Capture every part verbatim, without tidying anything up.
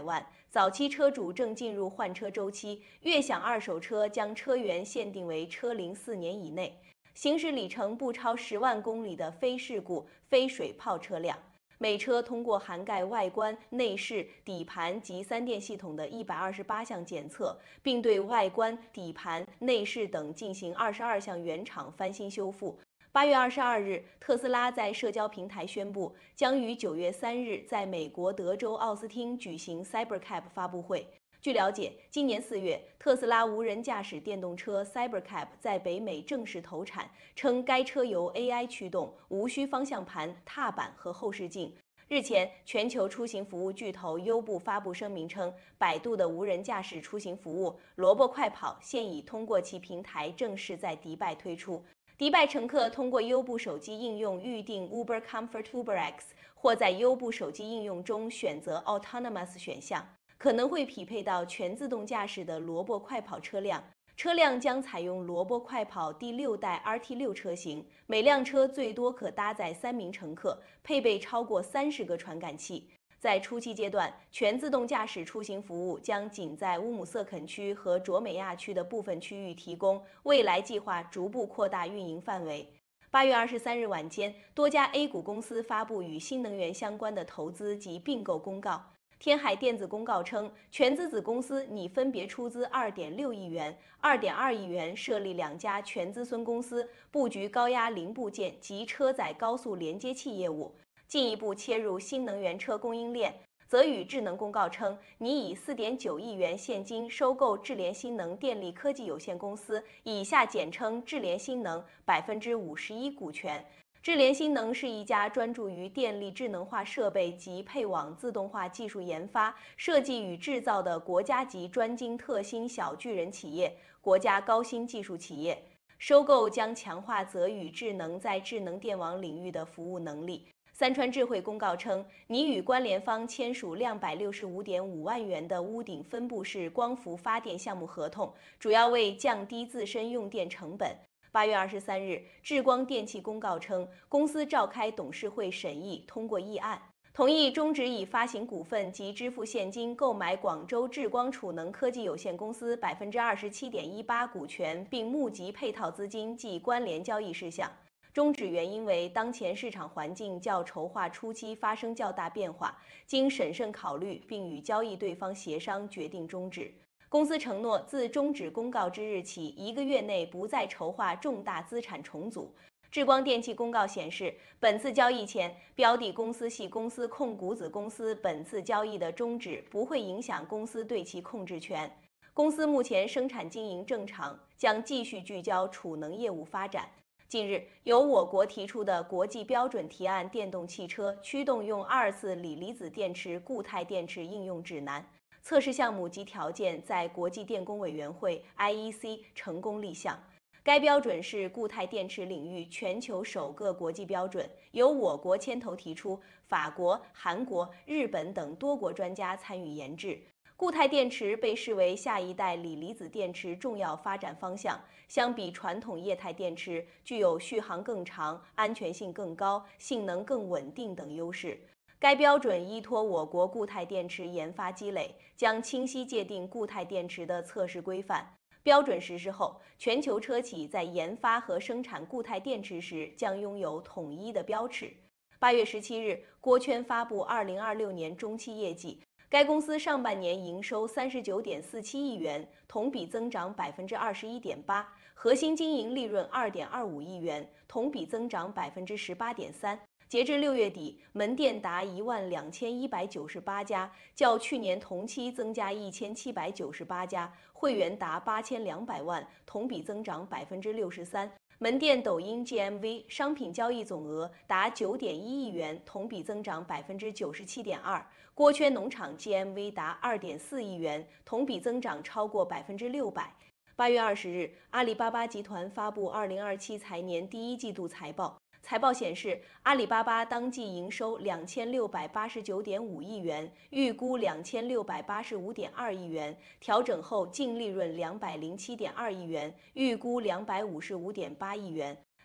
万。早期车主正进入换车周期，悦享二手车将车源限定为车龄四年以内，行驶里程不超十万公里的非事故、非水泡车辆。每车通过涵盖外观、内饰、底盘及三电系统的一百二十八项检测，并对外观、底盘、内饰等进行二十二项原厂翻新修复。八月二十二日，特斯拉在社交平台宣布，将于九月三日在美国德州奥斯汀举行 Cybercab 发布会。据了解，今年四月，特斯拉无人驾驶电动车 Cybercab 在北美正式投产，称该车由 A I 驱动，无需方向盘、踏板和后视镜。日前，全球出行服务巨头优步发布声明称，百度的无人驾驶出行服务萝卜快跑现已通过其平台正式在迪拜推出。迪拜乘客通过优步手机应用预订 Uber Comfort Uber X， 或在优步手机应用中选择 Autonomous 选项，可能会匹配到全自动驾驶的萝卜快跑车辆。车辆将采用萝卜快跑第六代 R T 六 车型，每辆车最多可搭载三名乘客，配备超过三十个传感器。在初期阶段，全自动驾驶出行服务将仅在乌姆瑟肯区和卓美亚区的部分区域提供，未来计划逐步扩大运营范围。八月二十三日晚间，多家 A 股公司发布与新能源相关的投资及并购公告。天海电子公告称，全资子公司拟分别出资二点六亿元、二点二亿元设立两家全资孙公司，布局高压零部件及车载高速连接器业务，进一步切入新能源车供应链。泽宇智能公告称，拟以四点九亿元现金收购智联新能电力科技有限公司（以下简称智联新能）百分之五十一股权。智联新能是一家专注于电力智能化设备及配网自动化技术研发、设计与制造的国家级专精特新小巨人企业、国家高新技术企业。收购将强化泽宇智能在智能电网领域的服务能力。三川智慧公告称，拟与关联方签署两百六十五点五万元的屋顶分布式光伏发电项目合同，主要为降低自身用电成本。八月二十三日，智光电气公告称，公司召开董事会审议通过议案，同意终止以发行股份及支付现金购买广州智光储能科技有限公司百分之二十七点一八股权，并募集配套资金及关联交易事项。终止原因为当前市场环境较筹划初期发生较大变化，经审慎考虑并与交易对方协商，决定终止。公司承诺自终止公告之日起一个月内不再筹划重大资产重组。智光电气公告显示，本次交易前，标的公司系公司控股子公司本次交易的终止不会影响公司对其控制权。公司目前生产经营正常，将继续聚焦储能业务发展。近日，由我国提出的国际标准提案电动汽车驱动用二次锂离子电池固态电池应用指南测试项目及条件在国际电工委员会 I E C 成功立项。该标准是固态电池领域全球首个国际标准，由我国牵头提出，法国、韩国、日本等多国专家参与研制。固态电池被视为下一代锂离子电池重要发展方向，相比传统液态电池，具有续航更长、安全性更高、性能更稳定等优势。该标准依托我国固态电池研发积累，将清晰界定固态电池的测试规范。标准实施后，全球车企在研发和生产固态电池时将拥有统一的标尺。八月十七日，郭圈发布二零二六年中期业绩。该公司上半年营收三十九点四七亿元，同比增长百分之二十一点八，核心经营利润二点二五亿元，同比增长百分之十八点三。截至六月底，门店达一万两千一百九十八家，较去年同期增加一千七百九十八家，会员达八千两百万，同比增长百分之六十三。门店抖音 G M V 商品交易总额达九点一亿元，同比增长百分之九十七点二。锅圈农场 G M V 达二点四亿元，同比增长超过百分之六百。八月二十日，阿里巴巴集团发布二零二七财年第一季度财报。财报显示，阿里巴巴当季营收两千六百八十九点五亿元，预估两千六百八十五点二亿元，调整后净利润两百零七点二亿元，预估两百五十五点八亿元。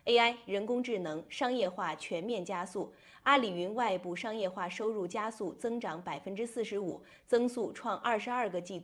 A I 人工智能商业化全面加速，阿里云外部商业化收入加速增长百分之四十五，增速创二十二个季度